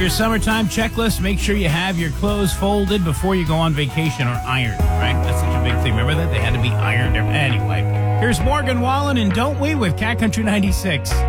Your summertime checklist, make sure you have your clothes folded before you go on vacation or ironed, right? That's such a big thing. Remember that? They had to be ironed. Anyway, here's Morgan Wallen and Don't We with Cat Country 96.